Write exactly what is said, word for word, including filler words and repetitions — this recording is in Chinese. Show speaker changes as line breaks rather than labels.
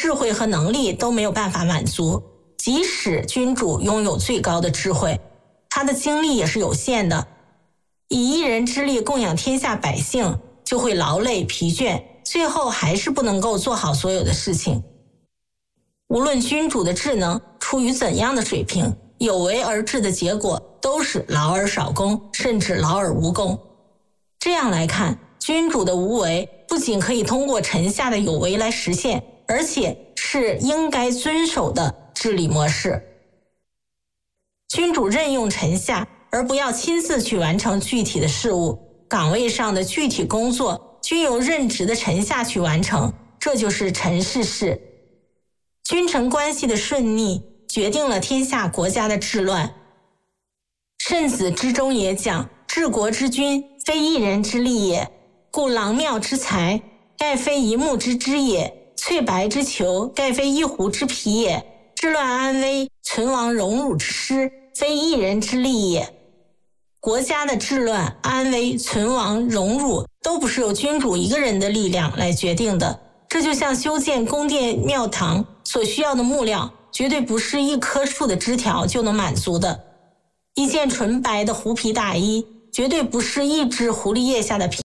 智慧和能力都没有办法满足。即使君主拥有最高的智慧，他的精力也是有限的。以一人之力供养天下百姓，就会劳累疲倦，最后还是不能够做好所有的事情。无论君主的智能处于怎样的水平，有为而治的结果都是劳而少功，甚至劳而无功。这样来看，君主的无为不仅可以通过臣下的有为来实现，而且是应该遵守的治理模式。君主任用臣下，而不要亲自去完成具体的事务，岗位上的具体工作均由任职的臣下去完成，这就是臣事事。君臣关系的顺逆决定了天下国家的治乱。慎子之中也讲，治国之君，非一人之力也，故郎庙之财，盖非一木之枝也；翠白之裘，盖非一狐之皮也。治乱安危，存亡荣辱之师，非一人之力也。国家的治乱、安危、存亡、荣辱，都不是由君主一个人的力量来决定的。这就像修建宫殿庙堂所需要的木料，绝对不是一棵树的枝条就能满足的。一件纯白的狐皮大衣，绝对不是一只狐狸腋下的皮